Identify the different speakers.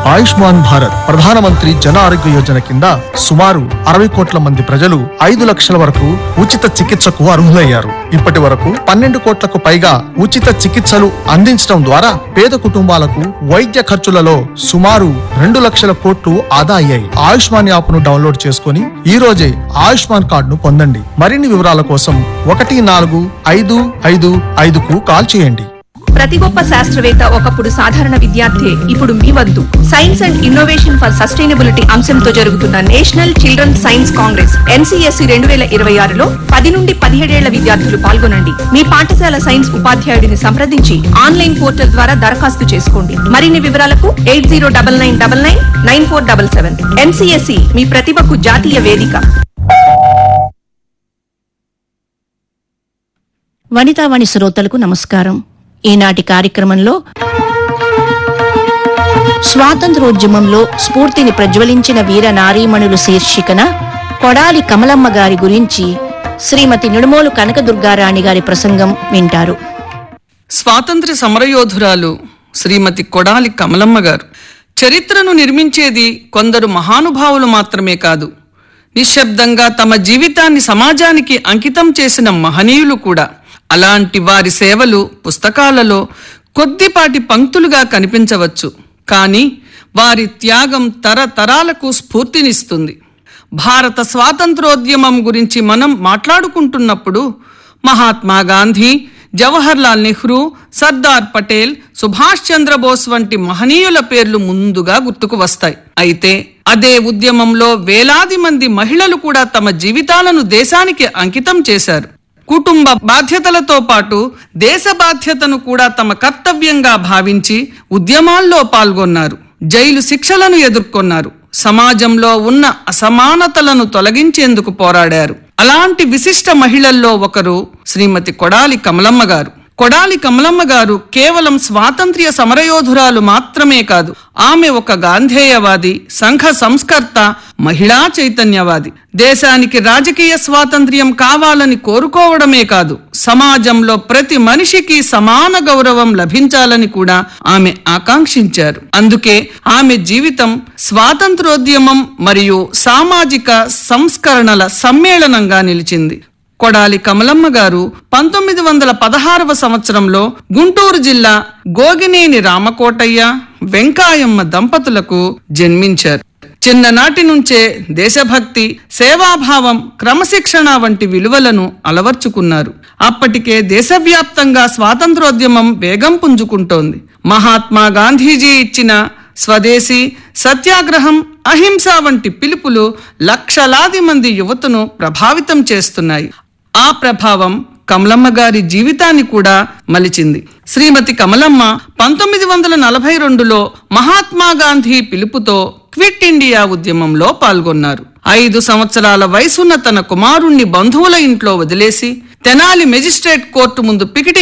Speaker 1: ఆయుష్మాన్ భారత్ ప్రధానమంత్రి జన ఆరోగ్య యోజన కింద సుమారు 60 కోట్ల మంది ప్రజలు 5 లక్షల వరకు ఉచిత చికిత్సకు అర్హులయ్యారు. ఇప్పటి వరకు 12 కోట్లకు పైగా ఉచిత చికిత్సలు అందించడం ద్వారా పేద కుటుంబాలకు వైద్య ఖర్చులలో సుమారు 2 లక్షల కోట్లు ఆదా అయ్యాయి. ఆయుష్మాన్ యాప్ ను డౌన్లోడ్ చేసుకుని ఈ రోజే ఆయుష్మాన్ కార్డును పొందండి. మరిన్ని వివరాల కోసం 14555కు కాల్ చేయండి.
Speaker 2: ప్రతి గొప్ప శాస్త్రవేత్త ఒకప్పుడు సాధారణ విద్యార్థి. ఇప్పుడు మీ వద్దు science and innovation for sustainability అంశంతో జరుగుతున్న national children science Congress NCSC 2026లో 10 నుండి 17 ఏళ్ల విద్యార్థులు పాల్గొనండి. మీ పాఠశాల సైన్స్ ఉపాధ్యాయుడిని సంప్రదించి ఆన్లైన్ పోర్టల్ ద్వారా దరఖాస్తు చేసుకోండి. మరిన్ని వివరాలకు 8099999477. NCSC మీ ప్రతిభకు జాతీయ వేదిక.
Speaker 3: వనితావాణి శ్రోతలకు నమస్కారం. ఈనాటి కార్యక్రమంలో స్వాతంత్రోద్యమంలో స్ఫూర్తిని ప్రజ్వలించిన వీర నారీమణులు శీర్షికన కొడాలి కమలమ్మ గారి గురించి శ్రీమతి నిడుమోలు కనకదుర్గారాణి గారి ప్రసంగం వింటారు.
Speaker 4: స్వాతంత్ర్య సమరయోధురాలు శ్రీమతి కొడాలి కమలమ్మ గారు. చరిత్రను నిర్మించేది కొందరు మహానుభావులు మాత్రమే కాదు, నిశ్శబ్దంగా తమ జీవితాన్ని సమాజానికి అంకితం చేసిన మహనీయులు కూడా. అలాంటి వారి సేవలు పుస్తకాలలో కొద్దిపాటి పంక్తులుగా కనిపించవచ్చు, కానీ వారి త్యాగం తరతరాలకు స్ఫూర్తినిస్తుంది. భారత స్వాతంత్రోద్యమం గురించి మనం మాట్లాడుకుంటున్నప్పుడు మహాత్మా గాంధీ, జవహర్లాల్ నెహ్రూ, సర్దార్ పటేల్, సుభాష్ చంద్రబోస్ వంటి మహనీయుల పేర్లు ముందుగా గుర్తుకు వస్తాయి. అయితే అదే ఉద్యమంలో వేలాది మంది మహిళలు కూడా తమ జీవితాలను దేశానికి అంకితం చేశారు. కుటుంబ బాధ్యతలతో పాటు దేశ బాధ్యతను కూడా తమ కర్తవ్యంగా భావించి ఉద్యమాల్లో పాల్గొన్నారు. జైలు శిక్షలను ఎదుర్కొన్నారు. సమాజంలో ఉన్న అసమానతలను తొలగించేందుకు పోరాడారు. అలాంటి విశిష్ట మహిళల్లో ఒకరు శ్రీమతి కొడాలి కమలమ్మ గారు. కొడాలి కమలమ్మ గారు కేవలం స్వాతంత్ర్య సమరయోధురాలు మాత్రమే కాదు, ఆమె ఒక గాంధేయవాది, సంఘ సంస్కర్త, మహిళా చైతన్యవాది. దేశానికి రాజకీయ స్వాతంత్ర్యం కావాలని కోరుకోవడమే కాదు, సమాజంలో ప్రతి మనిషికి సమాన గౌరవం లభించాలని కూడా ఆమె ఆకాంక్షించారు. అందుకే ఆమె జీవితం స్వాతంత్రోద్యమం మరియు సామాజిక సంస్కరణల సమ్మేళనంగా నిలిచింది. కొడాలి కమలమ్మ గారు 1916వ సంవత్సరంలో గుంటూరు జిల్లా గోగినేని రామకోటయ్య, వెంకాయమ్మ దంపతులకు జన్మించారు. చిన్ననాటి నుంచే దేశభక్తి, సేవాభావం, క్రమశిక్షణ వంటి విలువలను అలవర్చుకున్నారు. అప్పటికే దేశవ్యాప్తంగా స్వాతంత్రోద్యమం వేగం పుంజుకుంటోంది. మహాత్మా గాంధీజీ ఇచ్చిన స్వదేశీ, సత్యాగ్రహం, అహింస వంటి పిలుపులు లక్షలాది మంది యువతను ప్రభావితం చేస్తున్నాయి. ఆ ప్రభావం కమలమ్మ గారి జీవితాన్ని కూడా మలిచింది. శ్రీమతి కమలమ్మ 1942లో మహాత్మా గాంధీ పిలుపుతో క్విట్ ఇండియా ఉద్యమంలో పాల్గొన్నారు. 5 సంవత్సరాల వయసున్న తన కుమారుణ్ణి బంధువుల ఇంట్లో వదిలేసి తెనాలి మెజిస్ట్రేట్ కోర్టు ముందు పికెటింగ్